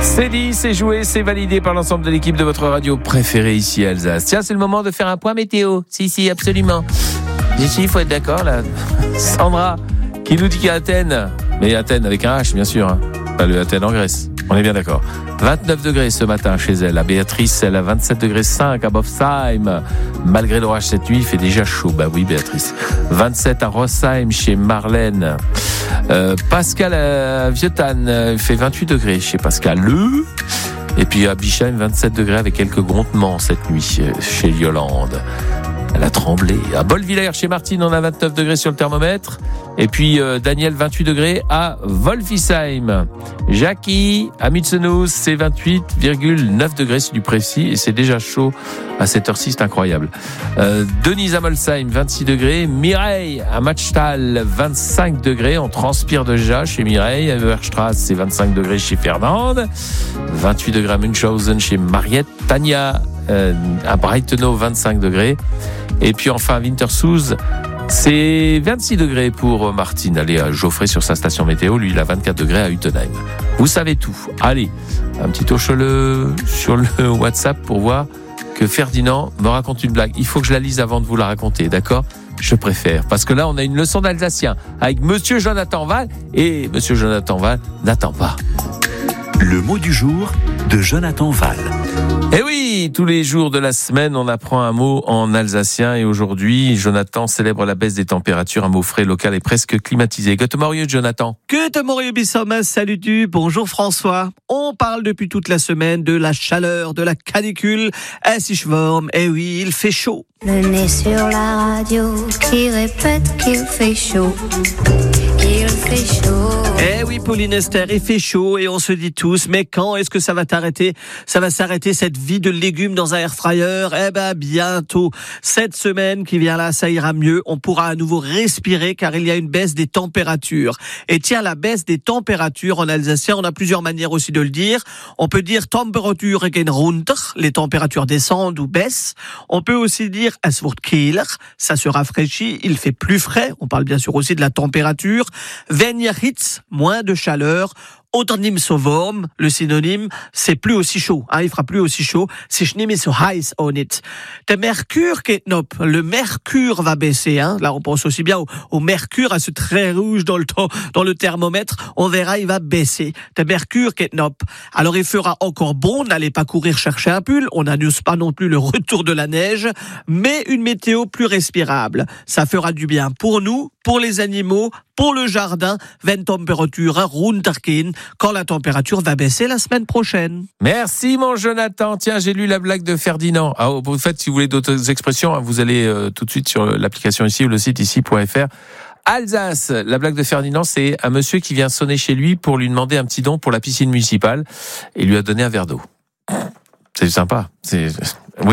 C'est dit, c'est joué, c'est validé par l'ensemble de l'équipe de votre radio préférée ici à Alsace. Tiens, c'est le moment de faire un point météo. Si, absolument. Ici, il faut être d'accord, là. Sandra, qui nous dit qu'à Athènes, mais Athènes avec un H, bien sûr, hein. Pas le Athènes en Grèce. On est bien d'accord. 29 degrés ce matin chez elle. À Béatrice, elle a 27 degrés 5 à Bofsheim. Malgré l'orage cette nuit, il fait déjà chaud. Bah oui, Béatrice. 27 à Rossheim chez Marlène. Pascal à Vieuxtanne fait 28 degrés chez Pascal. Et puis à Bischheim, 27 degrés avec quelques grondements cette nuit chez Yolande. Elle a tremblé. À Bolvillers, chez Martine, on a 29 degrés sur le thermomètre. Et puis Daniel, 28 degrés à Wolfisheim. Jackie, à Mitsenous, c'est 28,9 degrés, c'est du précis. Et c'est déjà chaud à cette heure-ci, c'est incroyable. Denise à Molsheim, 26 degrés. Mireille à Matchtal, 25 degrés. On transpire déjà chez Mireille. À Werstrasse, c'est 25 degrés chez Fernande. 28 degrés à Münchhausen chez Mariette. Tania à Breitenau, 25 degrés. Et puis enfin à Wintersoos, c'est 26 degrés pour Martine. Allez, à Geoffrey sur sa station météo, lui il a 24 degrés à Utenheim. Vous savez tout. Allez, un petit tour sur le WhatsApp pour voir que Ferdinand me raconte une blague. Il faut que je la lise avant de vous la raconter, d'accord ? Je préfère, parce que là on a une leçon d'alsacien avec Monsieur Jonathan Val, et Monsieur Jonathan Val n'attend pas. Le mot du jour de Jonathan Val. Eh oui, tous les jours de la semaine, on apprend un mot en alsacien. Et aujourd'hui, Jonathan célèbre la baisse des températures, un mot frais, local et presque climatisé. Gute Morgen, Jonathan. Gute Morgen, Bissomas, salut tu, bonjour François. On parle depuis toute la semaine de la chaleur, de la canicule. Es ist warm, eh oui, il fait chaud. Le nez sur la radio qui répète qu'il fait chaud. Il fait chaud. Eh oui, Pauline Esther, il fait chaud et on se dit tous, mais quand est-ce que ça va t'arrêter ? Ça va s'arrêter cette vie de légumes dans un air fryer ? Eh ben, bientôt. Cette semaine qui vient là, ça ira mieux. On pourra à nouveau respirer car il y a une baisse des températures. Et tiens, la baisse des températures en alsacien, on a plusieurs manières aussi de le dire. On peut dire Temperatur gehen runter, les températures descendent ou baissent. On peut aussi dire es wird kühler, ça se rafraîchit, il fait plus frais. On parle bien sûr aussi de la température. Weniger Hitze, moins de chaleur. Unternim so warm, le synonyme, c'est plus aussi chaud, hein, il fera plus aussi chaud, c'est nicht mehr so heiß auch nicht. Der Mercure geht up, le mercure va baisser, hein, là on pense aussi bien au mercure, à ce trait rouge dans le thermomètre, on verra, il va baisser. Der Mercure geht up. Alors il fera encore bon, n'allez pas courir chercher un pull, on n'annonce pas non plus le retour de la neige, mais une météo plus respirable. Ça fera du bien pour nous, pour les animaux, pour le jardin, wenn Temperatur runtergehen, quand la température va baisser la semaine prochaine. Merci mon Jonathan. Tiens, j'ai lu la blague de Ferdinand. Ah, au fait, si vous voulez d'autres expressions, vous allez tout de suite sur l'application ici ou le site ici.fr. Alsace, la blague de Ferdinand, c'est un monsieur qui vient sonner chez lui pour lui demander un petit don pour la piscine municipale et lui a donné un verre d'eau. C'est sympa. Oui.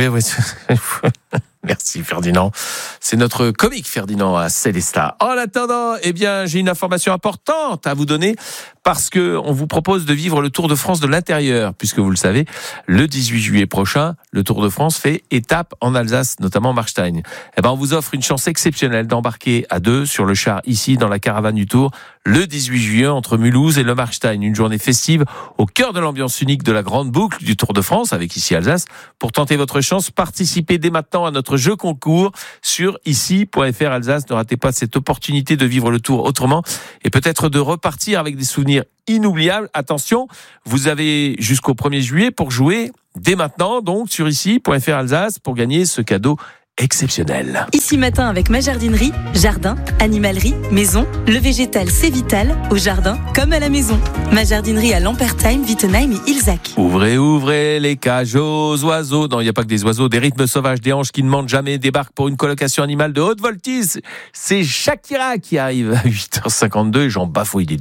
Merci Ferdinand. C'est notre comique Ferdinand à Célestat. En attendant, j'ai une information importante à vous donner parce que on vous propose de vivre le Tour de France de l'intérieur, puisque vous le savez, le 18 juillet prochain, le Tour de France fait étape en Alsace, notamment Marstein. On vous offre une chance exceptionnelle d'embarquer à deux sur le char ici dans la caravane du Tour le 18 juillet entre Mulhouse et le Marstein. Une journée festive au cœur de l'ambiance unique de la grande boucle du Tour de France avec ici Alsace. Pour tenter votre chance, participez dès maintenant à notre jeu concours sur ici.fr Alsace. Ne ratez pas cette opportunité de vivre le Tour autrement et peut-être de repartir avec des souvenirs inoubliables. Attention, vous avez jusqu'au 1er juillet pour jouer dès maintenant, donc sur ici.fr Alsace pour gagner ce cadeau exceptionnel. Ici matin avec ma jardinerie, jardin, animalerie, maison, le végétal c'est vital, au jardin comme à la maison. Ma jardinerie à Lampertheim, Wittenheim et Ilzac. Ouvrez les cages aux oiseaux. Non, il n'y a pas que des oiseaux, des rythmes sauvages, des anges qui ne mentent jamais, débarquent pour une colocation animale de haute voltige. C'est Shakira qui arrive à 8h52 et j'en bafouille.